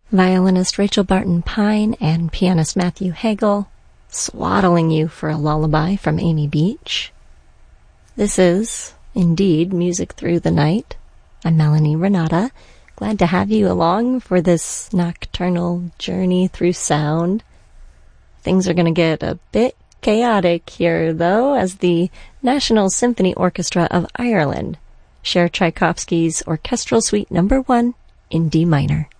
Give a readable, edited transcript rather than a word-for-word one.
violinist Rachel Barton Pine and pianist Matthew Hagel, swaddling you for a lullaby from Amy Beach. This is, indeed, Music Through the Night. I'm Melanie Renata. Glad to have you along for this nocturnal journey through sound. Things are going to get a bit chaotic here, though, as the National Symphony Orchestra of Ireland share Tchaikovsky's Orchestral Suite No. 1 in D minor.